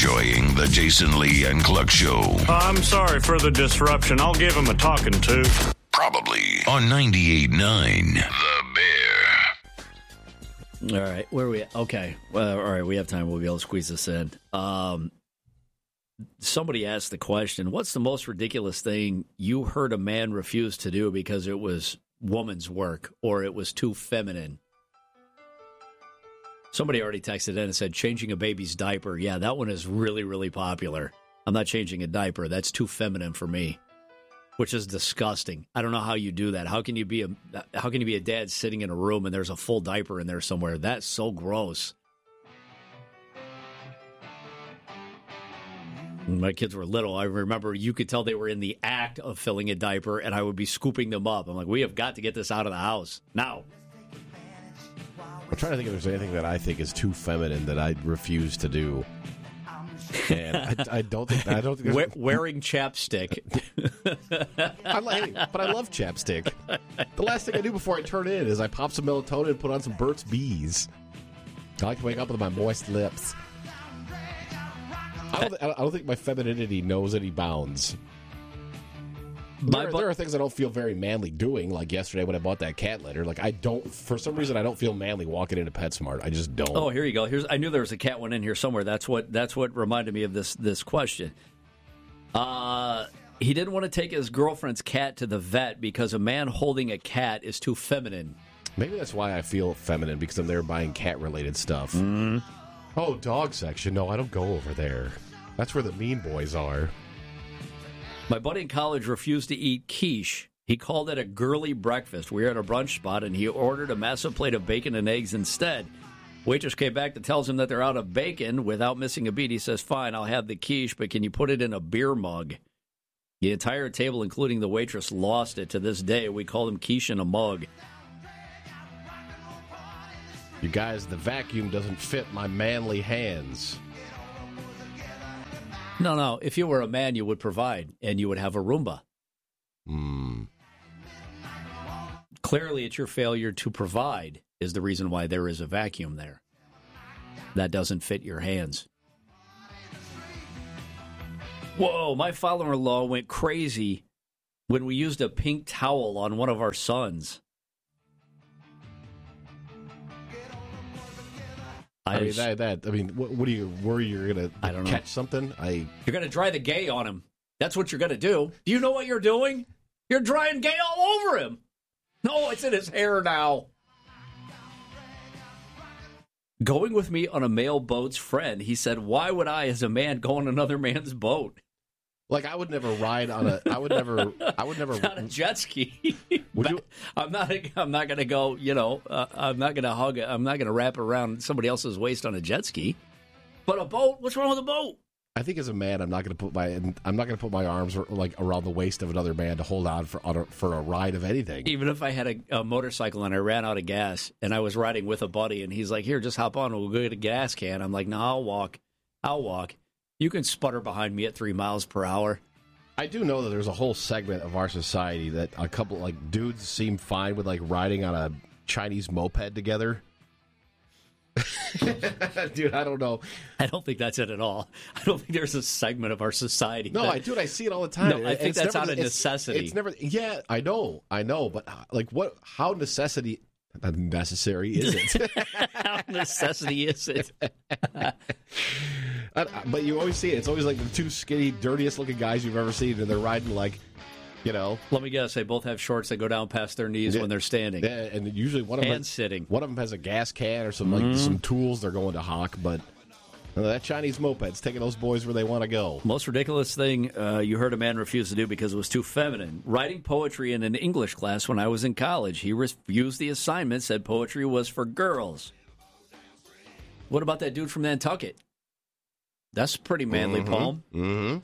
enjoying the Jason Lee and Cluck Show. I'm sorry for the disruption. I'll give him a talking to. Probably on 98.9 The Bear. All right, where are we at? Okay. Well, all right, we have time. We'll be able to squeeze this in. Somebody asked the question, what's the most ridiculous thing you heard a man refuse to do because it was woman's work or it was too feminine? Somebody already texted in and said, changing a baby's diaper. Yeah, that one is really, really popular. I'm not changing a diaper. That's too feminine for me, which is disgusting. I don't know how you do that. How can you be a dad sitting in a room and there's a full diaper in there somewhere? That's so gross. When my kids were little, I remember you could tell they were in the act of filling a diaper, and I would be scooping them up. I'm like, we have got to get this out of the house now. I'm trying to think if there's anything that I think is too feminine that I refuse to do. And I don't think there's... Wearing chapstick. But I love chapstick. The last thing I do before I turn in is I pop some melatonin and put on some Burt's Bees. I like to wake up with my moist lips. I don't think my femininity knows any bounds. There are things I don't feel very manly doing, like yesterday when I bought that cat litter. Like, for some reason, I don't feel manly walking into PetSmart. I just don't. Oh, here you go. I knew there was a cat one in here somewhere. That's what reminded me of this question. He didn't want to take his girlfriend's cat to the vet because a man holding a cat is too feminine. Maybe that's why I feel feminine, because I'm there buying cat-related stuff. Mm-hmm. Oh, dog section. No, I don't go over there. That's where the mean boys are. My buddy in college refused to eat quiche. He called it a girly breakfast. We were at a brunch spot, and he ordered a massive plate of bacon and eggs instead. Waitress came back and tells him that they're out of bacon. Without missing a beat, he says, fine, I'll have the quiche, but can you put it in a beer mug? The entire table, including the waitress, lost it. To this day, we call them quiche in a mug. You guys, the vacuum doesn't fit my manly hands. No. If you were a man, you would provide, and you would have a Roomba. Clearly, it's your failure to provide is the reason why there is a vacuum there. That doesn't fit your hands. Whoa, my father-in-law went crazy when we used a pink towel on one of our sons. What do you worry you're going to catch something? You're going to dry the gay on him. That's what you're going to do. Do you know what you're doing? You're drying gay all over him. No, it's in his hair now. Going with me on a male boat's friend, he said, why would I, as a man, go on another man's boat? Like, I would never ride on a... I would never... Not a jet ski. Would you? I'm not going to go, I'm not going to hug it. I'm not going to wrap around somebody else's waist on a jet ski. But a boat? What's wrong with a boat? I think as a man, I'm not going to put my arms like around the waist of another man to hold on for a ride of anything. Even if I had a motorcycle and I ran out of gas and I was riding with a buddy and he's like, here, just hop on, we'll go get a gas can. I'm like, no, I'll walk. You can sputter behind me at 3 miles per hour. I do know that there's a whole segment of our society that a couple like dudes seem fine with like riding on a Chinese moped together. Dude, I don't know. I don't think that's it at all. I don't think there's a segment of our society. No, I see it all the time. No, I think that's out of necessity. It's never. Yeah, I know, but like, what? How necessary is it? How necessity is it? But you always see it. It's always like the two skinny, dirtiest looking guys you've ever seen, and they're riding like, Let me guess. They both have shorts that go down past their knees when they're standing. Yeah, and usually one of them sitting. One of them has a gas can or some tools they're going to hawk. But that Chinese moped's taking those boys where they want to go. Most ridiculous thing you heard a man refuse to do because it was too feminine. Writing poetry in an English class when I was in college. He refused the assignment, said poetry was for girls. What about that dude from Nantucket? That's a pretty manly poem. Mm-hmm.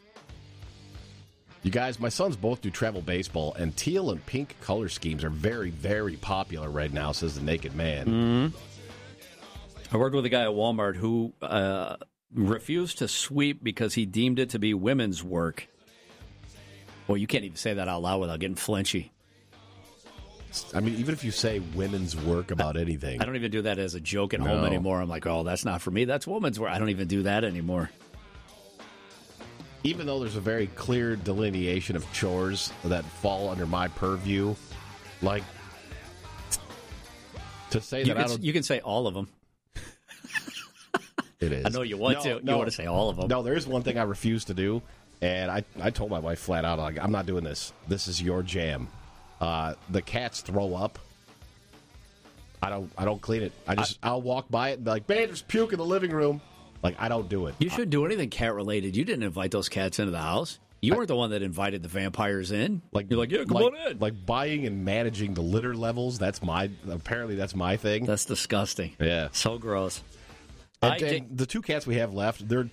You guys, my sons both do travel baseball, and teal and pink color schemes are very, very popular right now, says the Naked Man. Mm-hmm. I worked with a guy at Walmart who refused to sweep because he deemed it to be women's work. Well, you can't even say that out loud without getting flinchy. I mean, even if you say women's work about anything. I don't even do that as a joke at home anymore. I'm like, oh, that's not for me. That's women's work. I don't even do that anymore. even though there's a very clear delineation of chores that fall under my purview, like, to say that I don't... You can say all of them. It is. I know you want to. You want to say all of them. No, there is one thing I refuse to do, and I told my wife flat out, like, I'm not doing this. This is your jam. The cats throw up. I don't clean it. I'll walk by it and be like, man, there's puke in the living room. Like, I don't do it. You shouldn't do anything cat related. You didn't invite those cats into the house. You weren't the one that invited the vampires in. Like, you're like, yeah, come on in. Like buying and managing the litter levels. Apparently that's my thing. That's disgusting. Yeah, so gross. And the two cats we have left, they're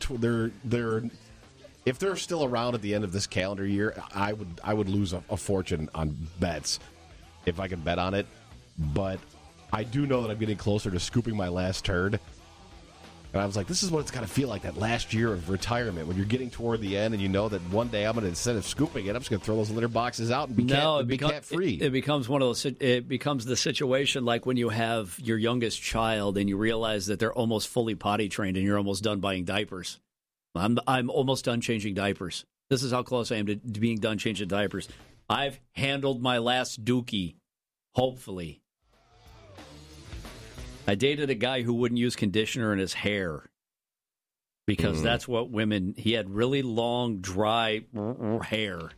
if they're still around at the end of this calendar year, I would lose a fortune on bets if I can bet on it. But I do know that I'm getting closer to scooping my last turd. And I was like, this is what it's got to feel like, that last year of retirement, when you're getting toward the end and you know that one day I'm going to, instead of scooping it, I'm just going to throw those litter boxes out and be cat-free. It becomes one of those. It becomes the situation like when you have your youngest child and you realize that they're almost fully potty trained and you're almost done buying diapers. I'm almost done changing diapers. This is how close I am to being done changing diapers. I've handled my last dookie, hopefully. I dated a guy who wouldn't use conditioner in his hair because that's what women... He had really long, dry hair.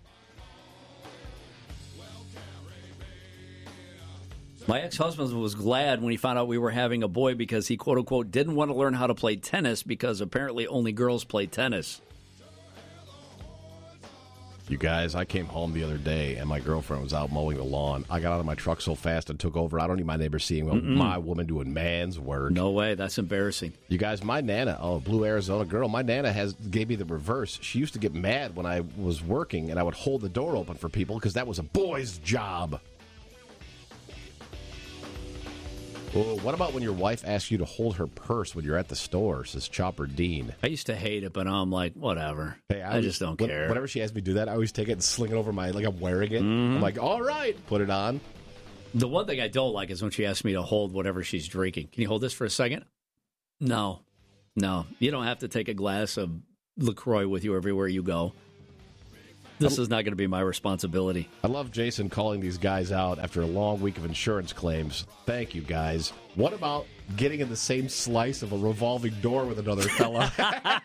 My ex-husband was glad when he found out we were having a boy because he, quote-unquote, didn't want to learn how to play tennis because apparently only girls play tennis. You guys, I came home the other day, and my girlfriend was out mowing the lawn. I got out of my truck so fast and took over. I don't need my neighbors seeing my woman doing man's work. No way. That's embarrassing. You guys, my Nana, Blue Arizona girl, my Nana gave me the reverse. She used to get mad when I was working, and I would hold the door open for people because that was a boy's job. Well, what about when your wife asks you to hold her purse when you're at the store, says Chopper Dean? I used to hate it, but I'm like, whatever. Hey, I just don't care. Whenever she asks me to do that, I always take it and sling it over like I'm wearing it. I'm like, all right, put it on. The one thing I don't like is when she asks me to hold whatever she's drinking. Can you hold this for a second? No. You don't have to take a glass of LaCroix with you everywhere you go. This is not going to be my responsibility. I love Jason calling these guys out after a long week of insurance claims. Thank you, guys. What about getting in the same slice of a revolving door with another fella?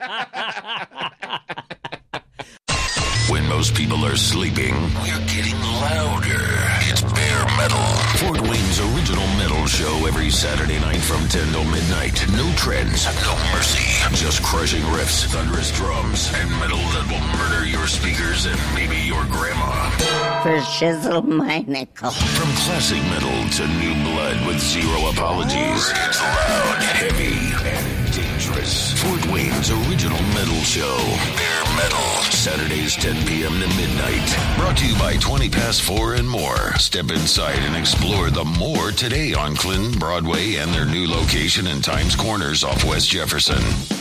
When most people are sleeping, we're getting louder. It's Bare Metal. Fort Wayne's original metal show every Saturday night from 10 till midnight. No trends, no mercy. Just crushing riffs, thunderous drums, and metal that will murder your speakers and maybe your grandma. For shizzle my nickel. From classic metal to new blood with zero apologies. It's loud, heavy, and dangerous. Fort Wayne's original metal show. Bare Metal. Saturdays 10 p.m. to midnight. Brought to you by 20 Past 4 and more. Step inside and explore the more today on Clinton, Broadway, and their new location in Times Corners off West Jefferson.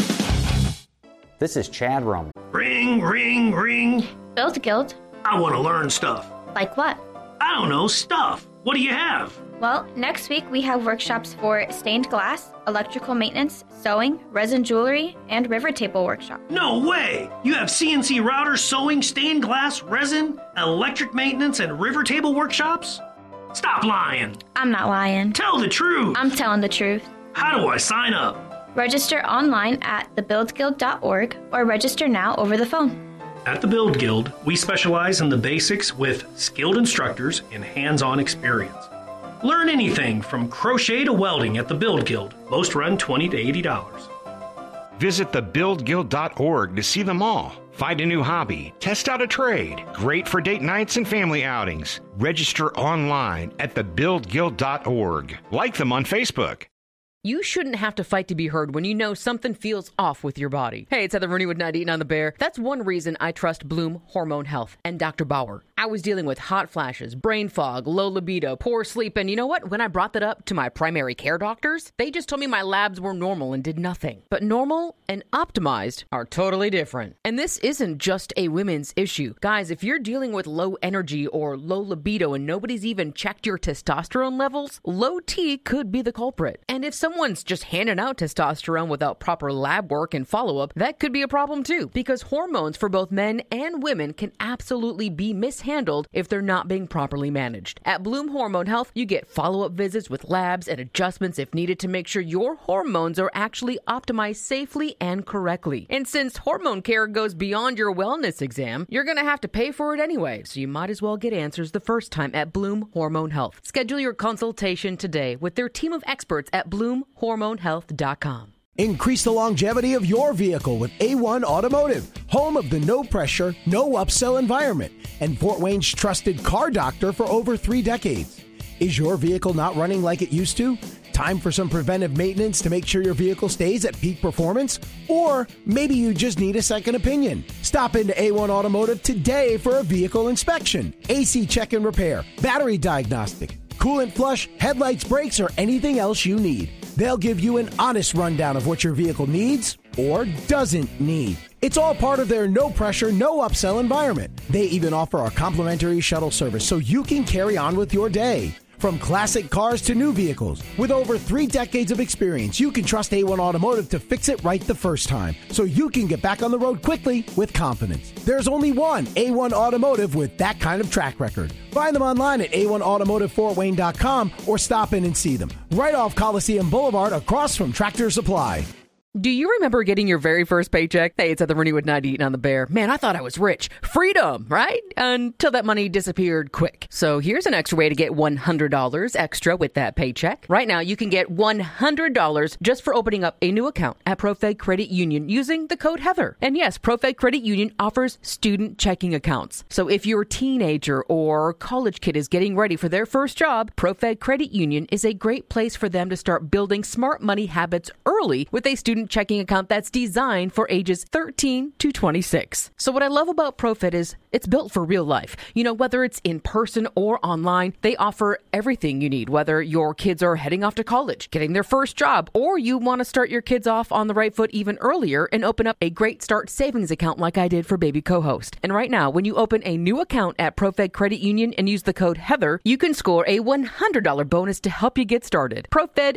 This is Chad Rum. Ring, ring, ring. Build Guild. I want to learn stuff. Like what? I don't know, stuff. What do you have? Well, next week we have workshops for stained glass, electrical maintenance, sewing, resin jewelry, and river table workshop. No way! You have CNC routers, sewing, stained glass, resin, electric maintenance, and river table workshops? Stop lying! I'm not lying. Tell the truth! I'm telling the truth. How do I sign up? Register online at thebuildguild.org or register now over the phone. At the Build Guild, we specialize in the basics with skilled instructors and hands-on experience. Learn anything from crochet to welding at the Build Guild. Most run $20 to $80. Visit thebuildguild.org to see them all. Find a new hobby. Test out a trade. Great for date nights and family outings. Register online at thebuildguild.org. Like them on Facebook. You shouldn't have to fight to be heard when you know something feels off with your body. Hey, it's Heather Rooney with 98 on the Bear. That's one reason I trust Bloom Hormone Health and Dr. Bauer. I was dealing with hot flashes, brain fog, low libido, poor sleep, and you know what? When I brought that up to my primary care doctors, they just told me my labs were normal and did nothing. But normal and optimized are totally different. And this isn't just a women's issue. Guys, if you're dealing with low energy or low libido and nobody's even checked your testosterone levels, low T could be the culprit. And if someone someone's just handing out testosterone without proper lab work and follow-up, that could be a problem too, because hormones for both men and women can absolutely be mishandled if they're not being properly managed. At Bloom Hormone Health, you get follow-up visits with labs and adjustments if needed to make sure your hormones are actually optimized safely and correctly. And since hormone care goes beyond your wellness exam, you're going to have to pay for it anyway, so you might as well get answers the first time at Bloom Hormone Health. Schedule your consultation today with their team of experts at BloomHormoneHealth.com. Increase the longevity of your vehicle with A1 Automotive, home of the no-pressure, no-upsell environment, and Fort Wayne's trusted car doctor for over 3 decades. Is your vehicle not running like it used to? Time for some preventive maintenance to make sure your vehicle stays at peak performance? Or maybe you just need a second opinion. Stop into A1 Automotive today for a vehicle inspection, AC check and repair, battery diagnostic, coolant flush, headlights, brakes, or anything else you need. They'll give you an honest rundown of what your vehicle needs or doesn't need. It's all part of their no-pressure, no-upsell environment. They even offer a complimentary shuttle service so you can carry on with your day. From classic cars to new vehicles, with over 3 decades of experience, you can trust A1 Automotive to fix it right the first time, so you can get back on the road quickly with confidence. There's only one A1 Automotive with that kind of track record. Find them online at a1automotivefortwayne.com or stop in and see them right off Coliseum Boulevard across from Tractor Supply. Do you remember getting your very first paycheck? Hey, it's at the Renewwood 98 on the Bear. Man, I thought I was rich. Freedom, right? Until that money disappeared quick. So here's an extra way to get $100 extra with that paycheck. Right now, you can get $100 just for opening up a new account at ProFed Credit Union using the code Heather. And yes, ProFed Credit Union offers student checking accounts. So if your teenager or college kid is getting ready for their first job, ProFed Credit Union is a great place for them to start building smart money habits early with a student checking account that's designed for ages 13 to 26. So what I love about ProFed is it's built for real life. You know, whether it's in person or online, they offer everything you need, whether your kids are heading off to college, getting their first job, or you want to start your kids off on the right foot even earlier and open up a Great Start savings account like I did for baby co-host. And right now, when you open a new account at ProFed Credit Union and use the code Heather, you can score a $100 bonus to help you get started.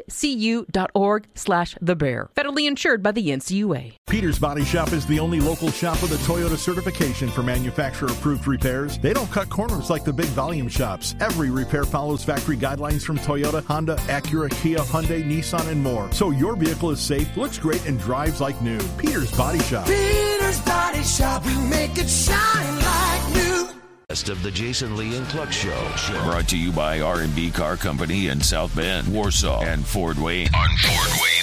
ProFedCU.org/thebear. Federally insured by the NCUA. Peter's Body Shop is the only local shop with a Toyota certification for manufacturer-approved repairs. They don't cut corners like the big volume shops. Every repair follows factory guidelines from Toyota, Honda, Acura, Kia, Hyundai, Nissan, and more. So your vehicle is safe, looks great, and drives like new. Peter's Body Shop. Peter's Body Shop. We make it shine like new. Best of the Jason Lee and Cluck Show. Brought to you by R&B Car Company in South Bend, Warsaw, and Fort Wayne. On Fort Wayne.